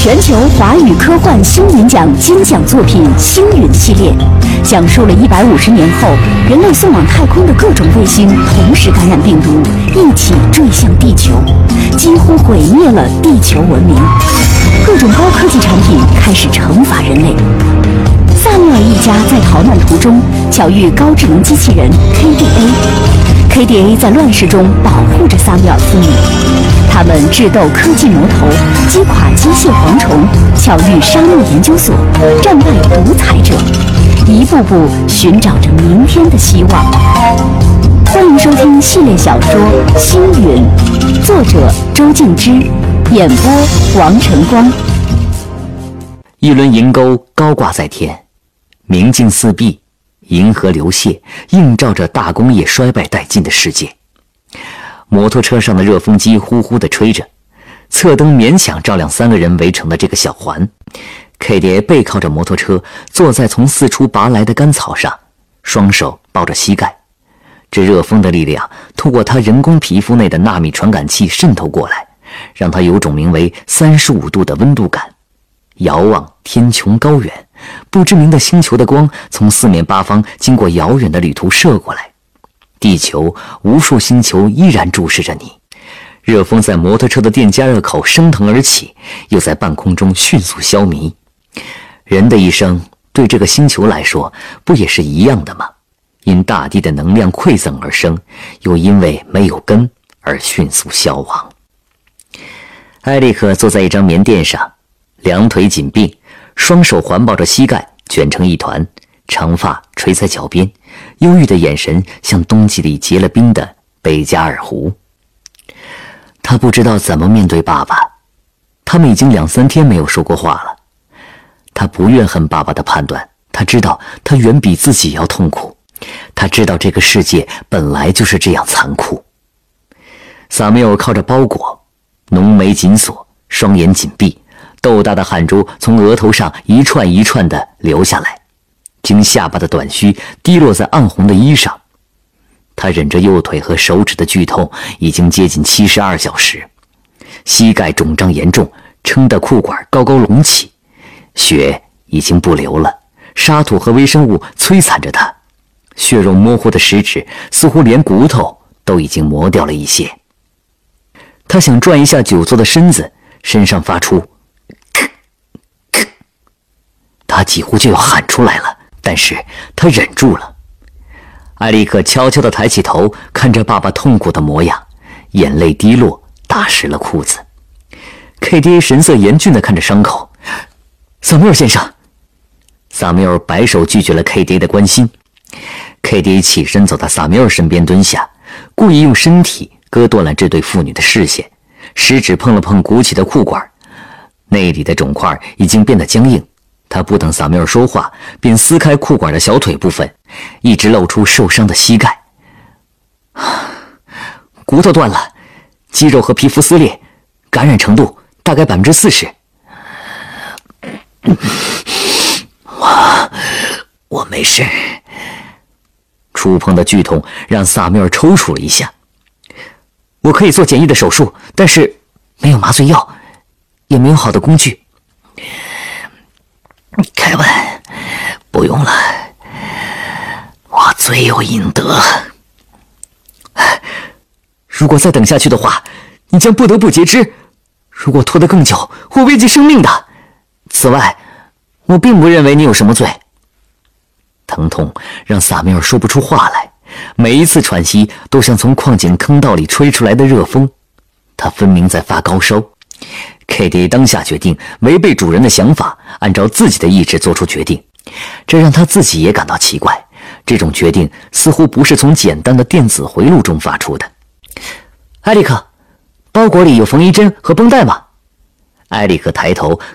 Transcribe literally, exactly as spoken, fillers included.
全球华语科幻星云奖金奖作品《星云》系列，讲述了一百五十年后人类送往太空的各种卫星同时感染病毒，一起坠向地球，几乎毁灭了地球文明。各种高科技产品开始惩罚人类。萨缪尔一家在逃难途中巧遇高智能机器人 K D A，K D A 在乱世中保护着萨缪尔父女。他们智斗科技魔头，击垮机械蝗虫，巧遇沙漠研究所，战败独裁者，一步步寻找着明天的希望。欢迎收听系列小说《星云》，作者周静之，演播王晨光。 一轮银钩高挂在天，明镜四壁，银河流泻，映照着大工业衰败殆尽的世界。摩托车上的热风机呼呼地吹着，侧灯勉强照亮三个人围成的这个小环。K D A 背靠着摩托车，坐在从四处拔来的干草上，双手抱着膝盖。这热风的力量透过他人工皮肤内的纳米传感器渗透过来，让他有种名为三十五度的温度感。遥望天穹高远，不知名的星球的光从四面八方经过遥远的旅途射过来。地球无数星球依然注视着你。热风在摩托车的电加热口升腾而起，又在半空中迅速消弭。人的一生对这个星球来说不也是一样的吗？因大地的能量馈赠而生，又因为没有根而迅速消亡。艾利克坐在一张棉垫上，两腿紧并，双手环抱着膝盖，卷成一团，长发垂在脚边，忧郁的眼神像冬季里结了冰的贝加尔湖。他不知道怎么面对爸爸，他们已经两三天没有说过话了。他不怨恨爸爸的判断，他知道他远比自己要痛苦，他知道这个世界本来就是这样残酷。萨缪尔靠着包裹，浓眉紧锁，双眼紧闭，豆大的汗珠从额头上一串一串地流下来，经下巴的短须滴落在暗红的衣上。他忍着右腿和手指的剧痛已经接近七十二小时，膝盖肿胀严重，撑得裤管高高隆起，血已经不流了，沙土和微生物摧残着他，血肉模糊的食指似乎连骨头都已经磨掉了一些。他想转一下久坐的身子，身上发出咳咳，他几乎就要喊出来了，但是他忍住了。艾利克悄悄地抬起头，看着爸爸痛苦的模样，眼泪滴落，打湿了裤子。K D A 神色严峻地看着伤口。萨缪尔先生。萨缪尔摆手拒绝了 K D A 的关心。K D A 起身走到萨缪尔身边蹲下，故意用身体割断了这对父女的视线，食指碰了碰鼓起的裤管，内里的肿块已经变得僵硬。他不等萨缪尔说话，便撕开裤管的小腿部分，一直露出受伤的膝盖。骨头断了，肌肉和皮肤撕裂，感染程度大概百分之四十。我我没事。触碰的剧痛让萨缪尔抽搐了一下。我可以做简易的手术，但是没有麻醉药，也没有好的工具。凯文，不用了，我罪有应得。如果再等下去的话，你将不得不截肢。如果拖得更久，会危及生命的。此外，我并不认为你有什么罪。疼痛让萨缪尔说不出话来，每一次喘息都像从矿井坑道里吹出来的热风。他分明在发高烧。K D A 当下决定违背主人的想法，按照自己的意志做出决定，这让他自己也感到奇怪。这种决定似乎不是从简单的电子回路中发出的。艾利克，包裹里有缝衣针和绷带吗？艾利克抬头